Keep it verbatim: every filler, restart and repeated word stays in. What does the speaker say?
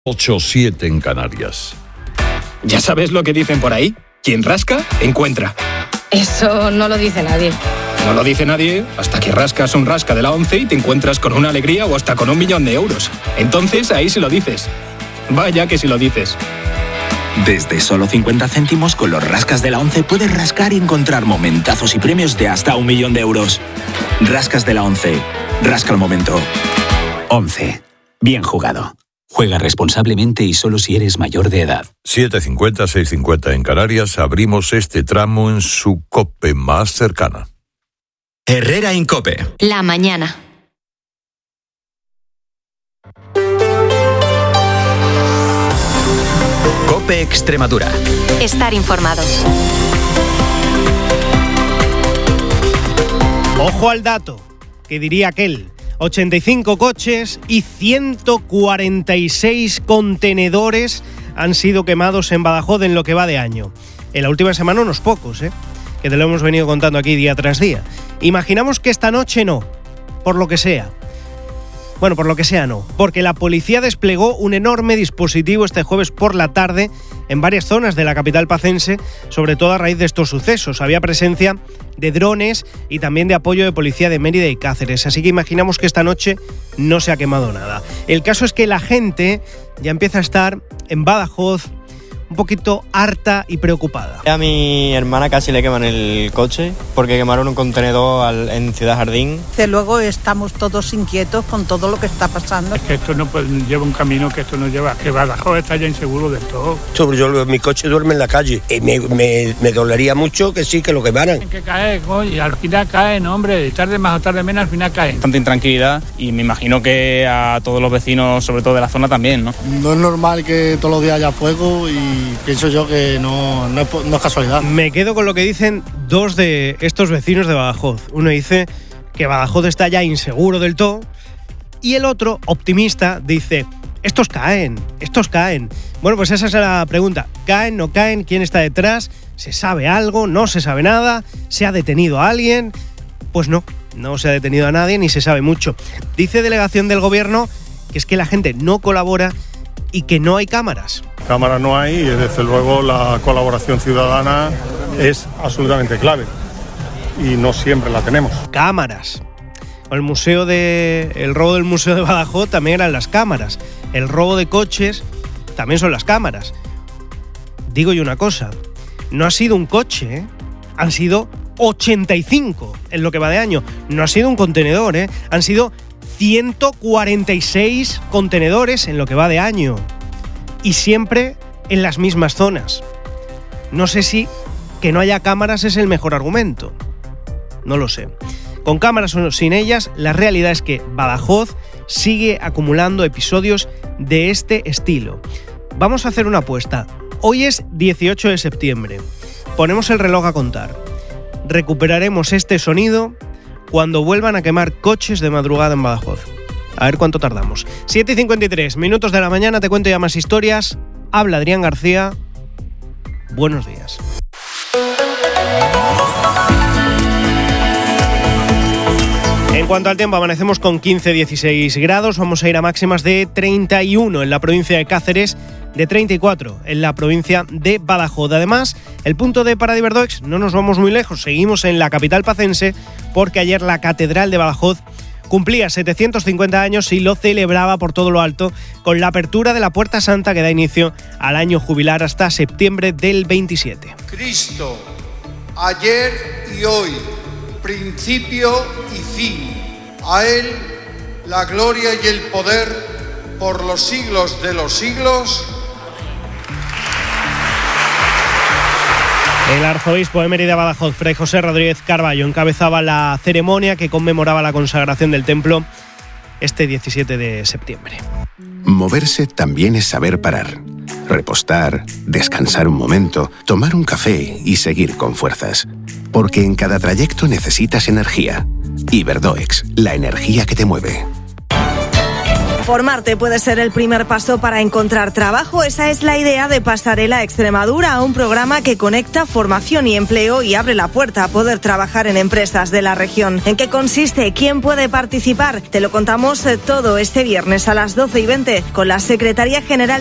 ocho siete en Canarias. ¿Ya sabes lo que dicen por ahí? Quien rasca, encuentra. Eso no lo dice nadie. No lo dice nadie hasta que rascas un rasca de la ONCE y te encuentras con una alegría o hasta con un millón de euros. Entonces ahí sí lo dices. Vaya que sí lo dices. Desde solo cincuenta céntimos con los rascas de la ONCE puedes rascar y encontrar momentazos y premios de hasta un millón de euros. Rascas de la ONCE. Rasca el momento. ONCE. Bien jugado. Juega responsablemente y solo si eres mayor de edad. siete cincuenta, seis cincuenta en Canarias. Abrimos este tramo en su COPE más cercana. Herrera Incope. La mañana. COPE Extremadura. Estar informado. Ojo al dato, que diría aquel. ochenta y cinco coches y ciento cuarenta y seis contenedores han sido quemados en Badajoz en lo que va de año. En la última semana unos pocos, ¿eh? que te lo hemos venido contando aquí día tras día. Imaginamos que esta noche no, por lo que sea. Bueno, por lo que sea no, porque la policía desplegó un enorme dispositivo este jueves por la tarde en varias zonas de la capital pacense, sobre todo a raíz de estos sucesos. Había presencia de drones y también de apoyo de policía de Mérida y Cáceres, así que imaginamos que esta noche no se ha quemado nada. El caso es que la gente ya empieza a estar en Badajoz un poquito harta y preocupada. A mi hermana casi le queman el coche porque quemaron un contenedor al, en Ciudad Jardín. Luego estamos todos inquietos con todo lo que está pasando. Es que esto no puede, lleva un camino que esto no lleva, que Badajoz está ya inseguro del todo. Sobre yo, mi coche duerme en la calle y me, me, me dolería mucho que sí, que lo quemaran. Tienen que caer, y al final caen, hombre, tarde más o tarde menos, al final caen. Bastante intranquilidad y me imagino que a todos los vecinos, sobre todo de la zona también, ¿no? No es normal que todos los días haya fuego y pienso yo que no, no, es, no es casualidad. Me quedo con lo que dicen dos de estos vecinos de Badajoz. Uno dice que Badajoz está ya inseguro del todo y el otro, optimista, dice: estos caen, estos caen. Bueno, pues esa es la pregunta. ¿Caen, no caen? ¿Quién está detrás? ¿Se sabe algo? ¿No se sabe nada? ¿Se ha detenido a alguien? Pues no, no se ha detenido a nadie ni se sabe mucho. Dice delegación del gobierno que es que la gente no colabora y que no hay cámaras. Cámaras no hay y desde luego la colaboración ciudadana es absolutamente clave y no siempre la tenemos. Cámaras. El museo de el robo del museo de Badajoz también eran las cámaras. El robo de coches también son las cámaras. Digo yo una cosa, no ha sido un coche, ¿eh? Han sido ochenta y cinco en lo que va de año. No ha sido un contenedor, ¿eh? Han sido ciento cuarenta y seis contenedores en lo que va de año. Y siempre en las mismas zonas. No sé si que no haya cámaras es el mejor argumento. No lo sé. Con cámaras o sin ellas, la realidad es que Badajoz sigue acumulando episodios de este estilo. Vamos a hacer una apuesta. Hoy es dieciocho de septiembre. Ponemos el reloj a contar. Recuperaremos este sonido cuando vuelvan a quemar coches de madrugada en Badajoz. A ver cuánto tardamos. siete y cincuenta y tres minutos de la mañana, te cuento ya más historias. Habla Adrián García. Buenos días. En cuanto al tiempo, amanecemos con quince a dieciséis grados. Vamos a ir a máximas de treinta y uno en la provincia de Cáceres, de treinta y cuatro en la provincia de Badajoz. Además, el punto de para Iberdoex, no nos vamos muy lejos, seguimos en la capital pacense porque ayer la Catedral de Badajoz cumplía setecientos cincuenta años y lo celebraba por todo lo alto con la apertura de la Puerta Santa que da inicio al año jubilar hasta septiembre del veintisiete. Cristo, ayer y hoy, principio y fin. A Él la gloria y el poder por los siglos de los siglos. El arzobispo de Mérida Badajoz, Fray José Rodríguez Carballo, encabezaba la ceremonia que conmemoraba la consagración del templo este diecisiete de septiembre. Moverse también es saber parar, repostar, descansar un momento, tomar un café y seguir con fuerzas. Porque en cada trayecto necesitas energía. Iberdoex, la energía que te mueve. Formarte puede ser el primer paso para encontrar trabajo. Esa es la idea de Pasarela Extremadura, un programa que conecta formación y empleo y abre la puerta a poder trabajar en empresas de la región. ¿En qué consiste? ¿Quién puede participar? Te lo contamos todo este viernes a las doce y veinte con la Secretaría General